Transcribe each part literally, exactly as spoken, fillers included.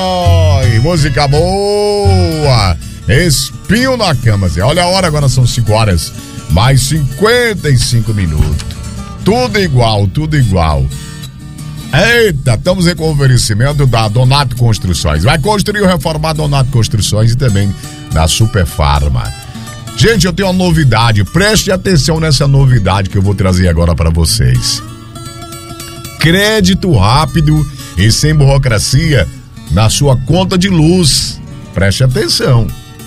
Ai, música boa. Espinho na cama, Zé. Olha a hora, agora são cinco horas, mais cinquenta e cinco minutos. Tudo igual, tudo igual. Eita, estamos em oferecimento da Donato Construções. Vai construir ou reformar Donato Construções e também da Super Farma. Gente, eu tenho uma novidade. Preste atenção nessa novidade que eu vou trazer agora para vocês. Crédito rápido e sem burocracia na sua conta de luz. Preste atenção.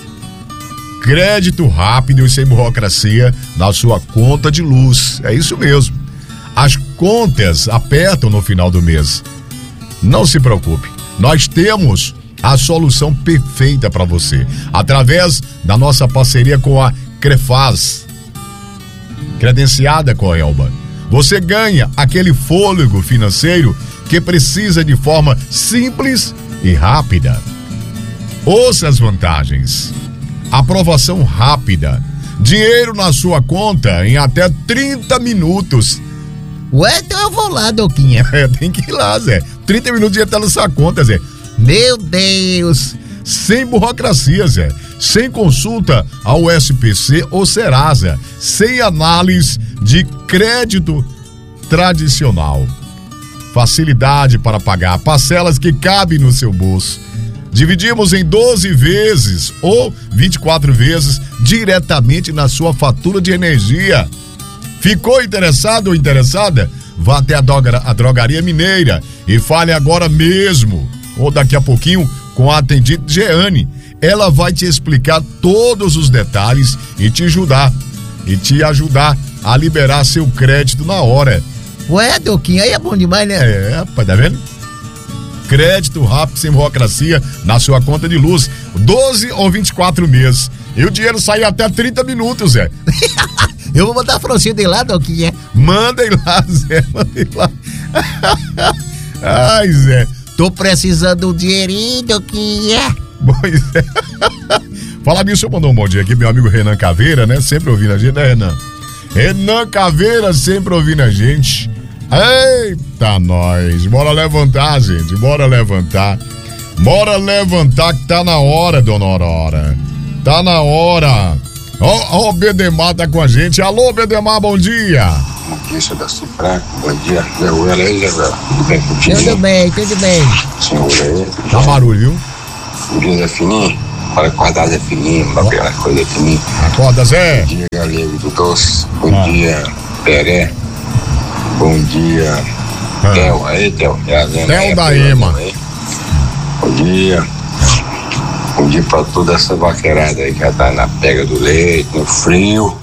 Crédito rápido e sem burocracia na sua conta de luz. É isso mesmo. As contas apertam no final do mês. Não se preocupe. Nós temos a solução perfeita para você, através da nossa parceria com a Crefaz, credenciada com a Elba. Você ganha aquele fôlego financeiro que precisa de forma simples e rápida. Ouça as vantagens. Aprovação rápida. Dinheiro na sua conta em até trinta minutos. Ué, então eu vou lá, Doquinha. É, tem que ir lá, Zé. trinta minutos já tá na sua conta, Zé. Meu Deus. Sem burocracia, Zé. Sem consulta ao S P C ou Serasa. Sem análise de crédito tradicional. Facilidade para pagar parcelas que cabem no seu bolso. Dividimos em doze vezes ou vinte e quatro vezes diretamente na sua fatura de energia. Ficou interessado ou interessada? Vá até a, droga, a Drogaria Mineira e fale agora mesmo, ou daqui a pouquinho, com a atendente Jeane. Ela vai te explicar todos os detalhes e te ajudar, e te ajudar a liberar seu crédito na hora. Ué, Doquinha, aí é bom demais, né? É, rapaz, tá vendo? Crédito rápido, sem burocracia, na sua conta de luz. doze ou vinte e quatro meses. E o dinheiro sai até trinta minutos, Zé. Eu vou mandar a Francinha de lá, Doquinha. Mandem lá, Zé, mandem lá. Ai, Zé. Tô precisando de um dinheirinho, Doquinha. Pois é. Falar nisso, eu mandou um bom dia aqui, meu amigo Renan Caveira, né? Sempre ouvindo a gente, né, Renan? Renan Caveira sempre ouvindo a gente. Eita, nós. Bora levantar, gente. Bora levantar. Bora levantar que tá na hora, dona Aurora. Tá na hora. Ó, ó, o Bedemar tá com a gente. Alô, Bedemar, bom dia. Notícia da Cifra. Bom dia. Zé aí, Zé. Tudo bem contigo? Tudo bem, tudo bem. Senhor aí. Tá barulho, viu? Bom dia, Zé Fininho. Bora acordar, Zé Fininho. Bora pegar as coisas, Zé Fininho. Acorda, Zé. Bom dia, Galego do Doce. Bom ah. dia, Peré. Bom dia, ah. Theo. Aí, Theo. Theo da Ema. Bom dia. Bom dia pra toda essa vaqueirada aí que já tá na pega do leite, no frio.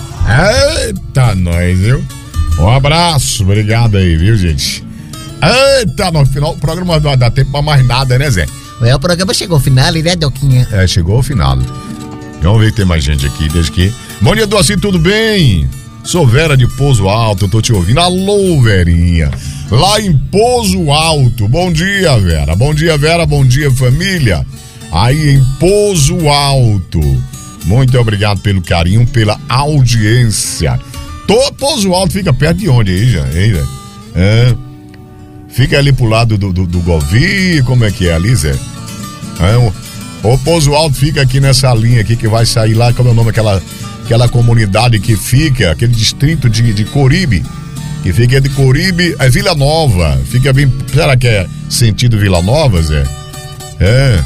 Eita, nós, viu? Um abraço, obrigado aí, viu, gente? Eita, no final, o programa não dá tempo pra mais nada, né, Zé? É, o programa chegou ao final, né, Doquinha? É, chegou ao final. Vamos ver que tem mais gente aqui, desde que... Bom dia, Doci, tudo bem? Sou Vera de Pouso Alto, tô te ouvindo. Alô, Verinha. Lá em Pouso Alto. Bom dia, Vera. Bom dia, Vera. Bom dia, família. Aí em Pouso Alto. Muito obrigado pelo carinho, pela audiência. Tô, Pouso Alto fica perto de onde aí, já? Aí, Zé? É, fica ali pro lado do, do, do Govi, como é que é ali, Zé? É, o, o Pouso Alto fica aqui nessa linha aqui que vai sair lá, como é o nome daquela aquela comunidade que fica, aquele distrito de, de Coribe, que fica de Coribe, é Vila Nova, fica bem, será que é sentido Vila Nova, Zé? É.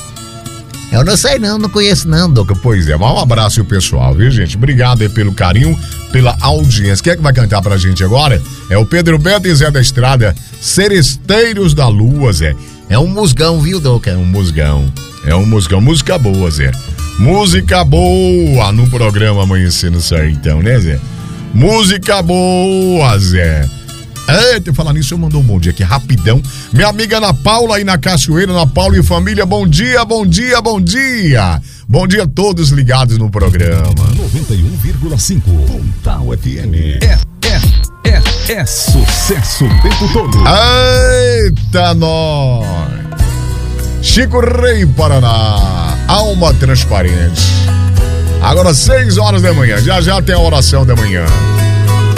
Eu não sei não, não conheço não, Doca. Pois é, mas um abraço aí, pessoal, viu, gente? Obrigado aí pelo carinho, pela audiência. Quem é que vai cantar pra gente agora? É o Pedro Bento e Zé da Estrada, Seresteiros da Lua, Zé. É um musgão, viu, Doca? É um musgão, é um musgão, música boa, Zé. Música boa no programa Amanhecendo Sertão, né, Zé? Música boa, Zé. Eita, falar nisso, eu mandou um bom dia aqui, rapidão. Minha amiga Ana Paula aí na Cachoeira, Ana Paula e família, bom dia, bom dia, bom dia. Bom dia a todos ligados no programa. noventa e um vírgula cinco Pontal F M. É, é, é, é sucesso o tempo todo. Eita, nós. Chico Rei, Paraná, alma transparente. Agora seis horas da manhã, já já tem a oração da manhã.